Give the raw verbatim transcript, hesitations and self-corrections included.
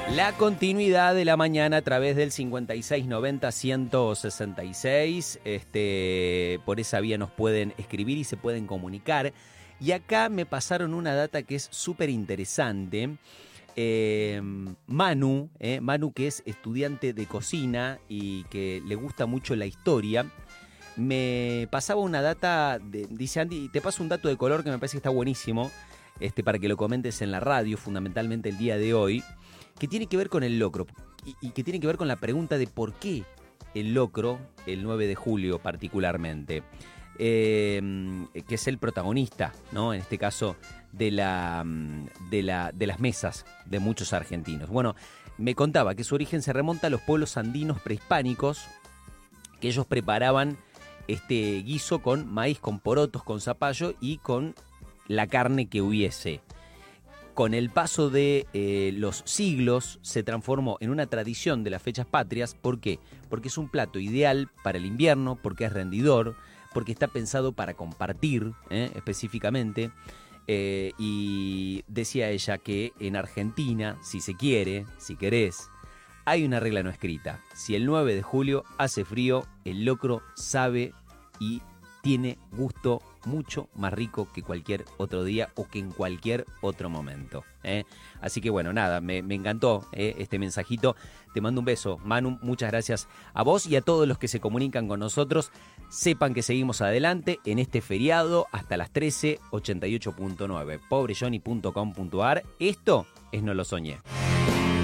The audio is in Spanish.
La continuidad de la mañana a través del cincuenta y seis noventa ciento sesenta y seis. Este, por esa vía nos pueden escribir y se pueden comunicar. Y acá me pasaron una data que es súper interesante. Eh, Manu, eh, Manu, que es estudiante de cocina y que le gusta mucho la historia, me pasaba una data, de, dice Andy, te paso un dato de color que me parece que está buenísimo, este, para que lo comentes en la radio, fundamentalmente el día de hoy, que tiene que ver con el locro y, y que tiene que ver con la pregunta de por qué el locro, el nueve de julio particularmente, eh, que es el protagonista, ¿no? En este caso de, la, de, la, de las mesas de muchos argentinos. Bueno, me contaba que su origen se remonta a los pueblos andinos prehispánicos, que ellos preparaban este guiso con maíz, con porotos, con zapallo y con la carne que hubiese. Con el paso de eh, los siglos se transformó en una tradición de las fechas patrias. ¿Por qué? Porque es un plato ideal para el invierno, porque es rendidor, porque está pensado para compartir, ¿eh? específicamente. Eh, y decía ella que en Argentina, si se quiere, si querés, hay una regla no escrita. Si el nueve de julio hace frío, el locro sabe y tiene gusto mucho más rico que cualquier otro día o que en cualquier otro momento. ¿eh? Así que bueno, nada, me, me encantó ¿eh? este mensajito. Te mando un beso, Manu, muchas gracias a vos y a todos los que se comunican con nosotros. Sepan que seguimos adelante en este feriado hasta las trece, ochenta y ocho punto nueve, pobre johnny punto com punto a r. Esto es No Lo Soñé.